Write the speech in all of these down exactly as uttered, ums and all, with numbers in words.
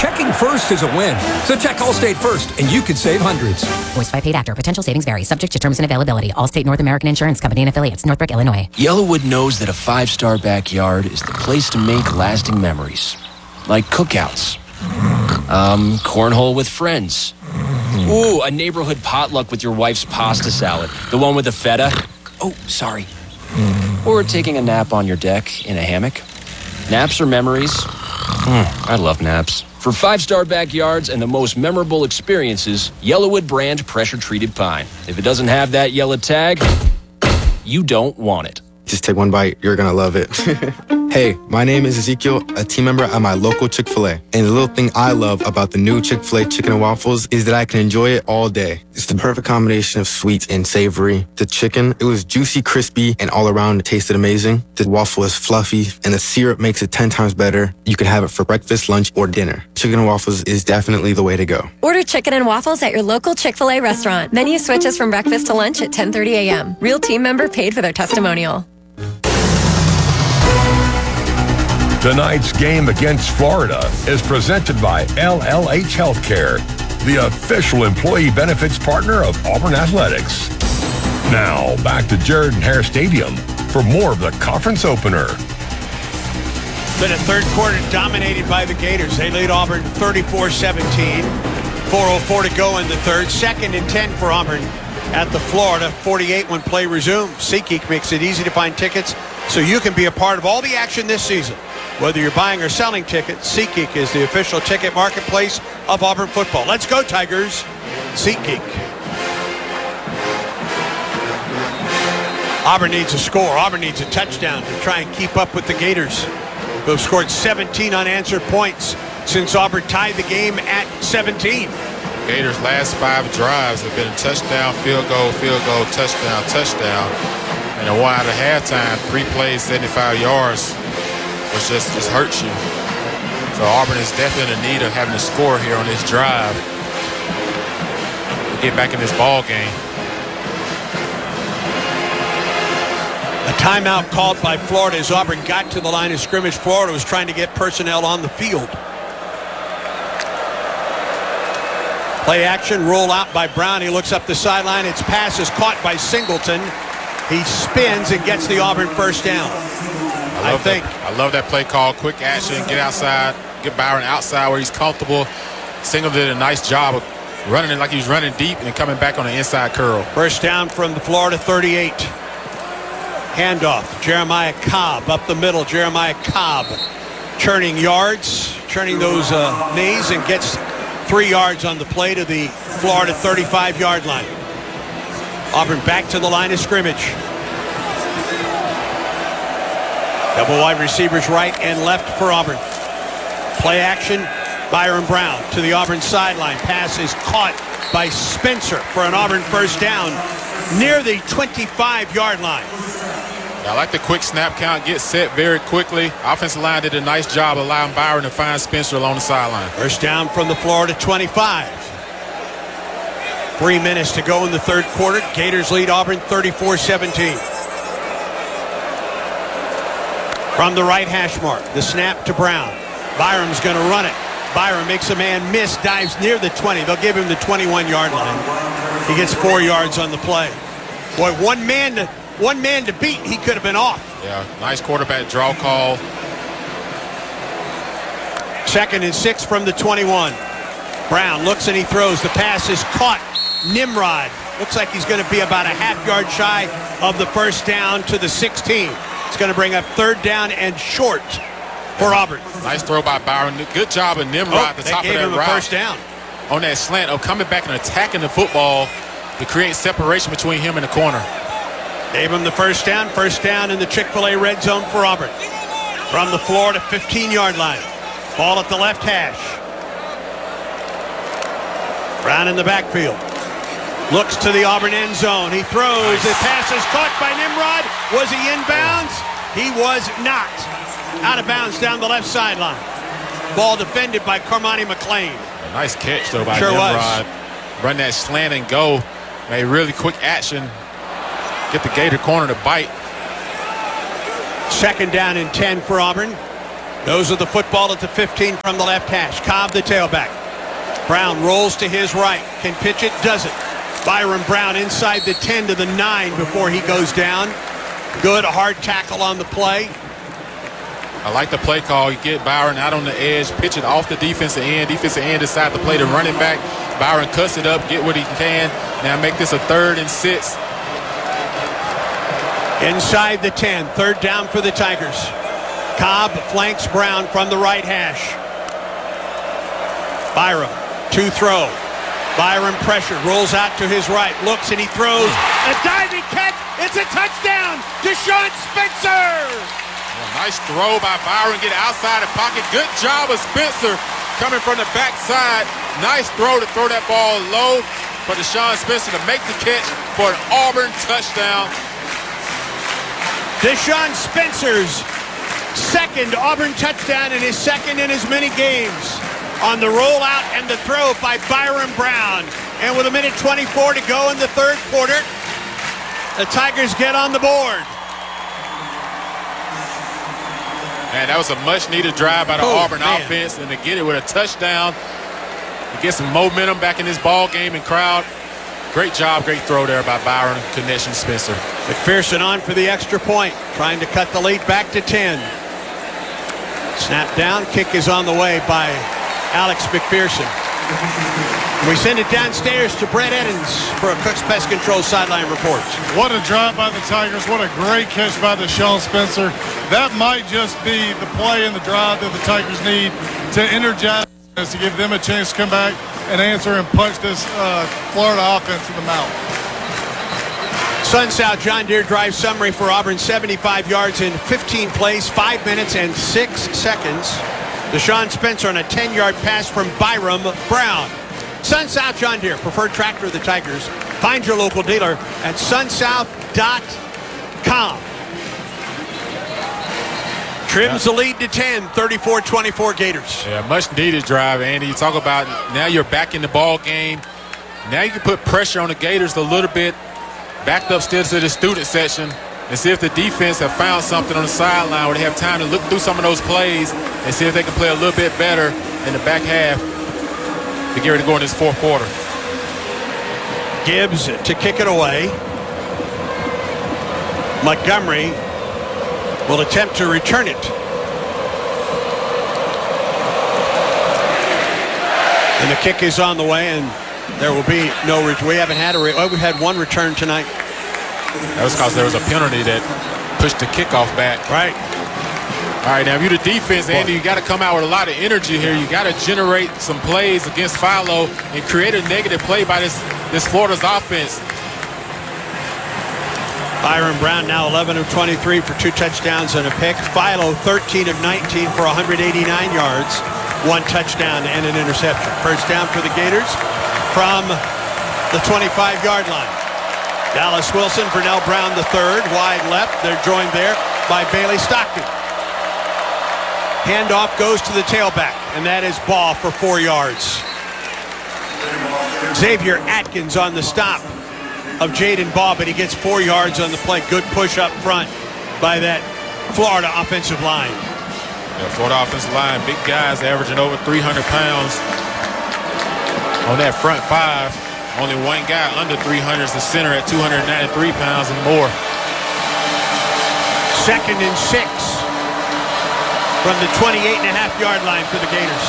checking first is a win. So check Allstate first, and you could save hundreds. Voiced by paid actor. Potential savings vary. Subject to terms and availability. Allstate North American Insurance Company and affiliates. Northbrook, Illinois. Yellowwood knows that a five-star backyard is the place to make lasting memories. Like cookouts. Um, cornhole with friends. Ooh, a neighborhood potluck with your wife's pasta salad. The one with the feta. Oh, sorry. Or taking a nap on your deck in a hammock. Naps are memories. Mm, I love naps. For five-star backyards and the most memorable experiences, Yellowwood brand pressure-treated pine. If it doesn't have that yellow tag, you don't want it. Just take one bite. You're going to love it. Hey, my name is Ezekiel, a team member at my local Chick-fil-A. And the little thing I love about the new Chick-fil-A chicken and waffles is that I can enjoy it all day. It's the perfect combination of sweet and savory. The chicken, it was juicy, crispy, and all around it tasted amazing. The waffle is fluffy, and the syrup makes it ten times better. You can have it for breakfast, lunch, or dinner. Chicken and waffles is definitely the way to go. Order chicken and waffles at your local Chick-fil-A restaurant. Menu switches from breakfast to lunch at ten thirty a.m. Real team member paid for their testimonial. Tonight's game against Florida is presented by L L H Healthcare, the official employee benefits partner of Auburn Athletics. Now, back to Jordan-Hare Stadium for more of the conference opener. Been a third quarter dominated by the Gators. They lead Auburn thirty-four seventeen. four oh four to go in the third. Second and ten for Auburn at the Florida forty-eight when play resumes. SeatGeek makes it easy to find tickets so you can be a part of all the action this season. Whether you're buying or selling tickets, SeatGeek is the official ticket marketplace of Auburn football. Let's go, Tigers. SeatGeek. Auburn needs a score. Auburn needs a touchdown to try and keep up with the Gators, who have scored seventeen unanswered points since Auburn tied the game at seventeen. Gators' last five drives have been a touchdown, field goal, field goal, touchdown, touchdown. And a one out of halftime, three plays, seventy-five yards, which just, just hurts you. So Auburn is definitely in need of having a score here on this drive to get back in this ball game. A timeout called by Florida as Auburn got to the line of scrimmage. Florida was trying to get personnel on the field. Play action, roll out by Brown. He looks up the sideline. Its pass is caught by Singleton. He spins and gets the Auburn first down. I, I think. That, I love that play call. Quick action, get outside, get Byron outside where he's comfortable. Singleton did a nice job of running it like he was running deep and coming back on the inside curl. First down from the Florida thirty-eight. Handoff. Jeremiah Cobb up the middle. Jeremiah Cobb churning yards, churning those uh, knees, and gets three yards on the play to the Florida thirty-five-yard line. Auburn back to the line of scrimmage. Double wide receivers right and left for Auburn. Play action, Byron Brown to the Auburn sideline. Pass is caught by Spencer for an Auburn first down near the twenty-five-yard line. I like the quick snap count, get set very quickly. Offensive line did a nice job allowing Byron to find Spencer along the sideline. First down from the Florida twenty-five. Three minutes to go in the third quarter. Gators lead Auburn thirty-four seventeen. From the right hash mark, the snap to Brown. Byron's going to run it. Byron makes a man miss, dives near the twenty. They'll give him the twenty-one-yard line. He gets four yards on the play. Boy, one man to, one man to beat, he could have been off. Yeah, nice quarterback draw call. Second and six from the twenty-one. Brown looks and he throws. The pass is caught. Nimrod looks like he's going to be about a half yard shy of the first down to the sixteen. It's going to bring up third down and short for Auburn. Nice throw by Byron. Good job of Nimrod oh, at the top of that route. They gave him a first down. On that slant of coming back and attacking the football to create separation between him and the corner. Gave him the first down. First down in the Chick-fil-A red zone for Auburn. From the Florida fifteen-yard line. Ball at the left hash. Brown in the backfield. Looks to the Auburn end zone. He throws. Nice. The pass is caught by Nimrod. Was he inbounds? He was not. Out of bounds down the left sideline. Ball defended by Cormani McClain. A nice catch, though, by sure Nimrod. Was. Run that slant and go. Made really quick action. Get the Gator corner to bite. Second down and ten for Auburn. Goes with the football at the fifteen from the left hash. Cobb, the tailback. Brown rolls to his right. Can pitch it, doesn't. Byron Brown inside the ten to the nine before he goes down. Good hard tackle on the play. I like the play call. You get Byron out on the edge, pitch it off the defensive end. Defensive end decide to play the running back. Byron cuts it up, get what he can. Now make this a third and six. Inside the ten, third down for the Tigers. Cobb flanks Brown from the right hash. Byram, two throw. Byron pressure, rolls out to his right, looks and he throws. A diving catch, it's a touchdown, Deshaun Spencer! Well, nice throw by Byron, get outside the pocket. Good job of Spencer coming from the backside. Nice throw to throw that ball low for Deshaun Spencer to make the catch for an Auburn touchdown. Deshaun Spencer's second Auburn touchdown and his second in as many games on the rollout and the throw by Byron Brown. And with a minute twenty-four to go in the third quarter, the Tigers get on the board. Man, that was a much-needed drive by the oh, Auburn man. offense, and to get it with a touchdown, to get some momentum back in this ball game and crowd. Great job, great throw there by Byron Connection Spencer. McPherson on for the extra point, trying to cut the lead back to ten. Snap down, kick is on the way by Alex McPherson. We send it downstairs to Brett Eddins for a Cook's Pest Control sideline report. What a drive by the Tigers. What a great catch by Deshaun Spencer. That might just be the play and the drive that the Tigers need to energize us, to give them a chance to come back and answer and punch this uh, Florida offense in the mouth. Sun South John Deere drive summary for Auburn, seventy-five yards in fifteen plays, five minutes and six seconds. Deshaun Spencer on a ten-yard pass from Byram Brown. Sun South John Deere, preferred tractor of the Tigers. Find your local dealer at sun south dot com. Trims the lead to ten, thirty-four twenty-four Gators. Yeah, much needed drive, Andy. You talk about now you're back in the ball game. Now you can put pressure on the Gators a little bit. Backed up still to the student section and see if the defense have found something on the sideline where they have time to look through some of those plays and see if they can play a little bit better in the back half to get ready to go in this fourth quarter. Gibbs to kick it away. Montgomery will attempt to return it. And the kick is on the way, and there will be no return. We haven't had a re- oh, we've had one return tonight. That was because there was a penalty that pushed the kickoff back. Right. All right, now if you're the defense, Andy, you got to come out with a lot of energy here. You got to generate some plays against Philo and create a negative play by this, this Florida's offense. Byron Brown now eleven of twenty-three for two touchdowns and a pick. Philo thirteen of nineteen for one hundred eighty-nine yards, one touchdown and an interception. First down for the Gators from the twenty-five-yard line. Dallas Wilson, Vernell Brown the third, wide left. They're joined there by Bailey Stockton. Handoff goes to the tailback, and that is Ball for four yards. Xavier Atkins on the stop of Jaden Ball, but he gets four yards on the play. Good push up front by that Florida offensive line. Yeah, Florida offensive line, big guys averaging over three hundred pounds on that front five. Only one guy under three hundred is the center at two hundred ninety-three pounds and more. Second and six from the twenty-eight and a half yard line for the Gators.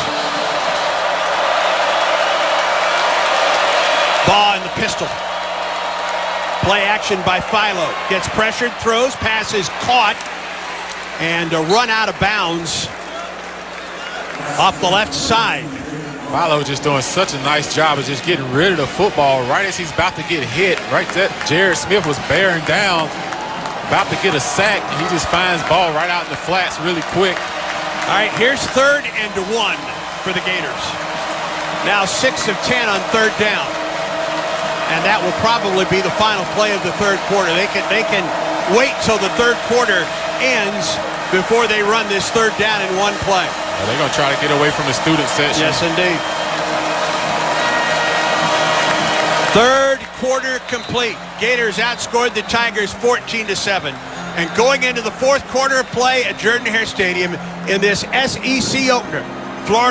Ball in the pistol. Play action by Philo. Gets pressured, throws, passes caught, and a run out of bounds off the left side. Philo just doing such a nice job of just getting rid of the football right as he's about to get hit. Right there, Jared Smith was bearing down, about to get a sack, and he just finds ball right out in the flats really quick. All right, here's third and one for the Gators. Now six of ten on third down. And that will probably be the final play of the third quarter. They can they can wait till the third quarter ends before they run this third down in one play. Well, they're going to try to get away from the student section. Yes, indeed. Third quarter complete. Gators outscored the Tigers fourteen to seven. And going into the fourth quarter of play at Jordan-Hare Stadium in this S E C opener, Florida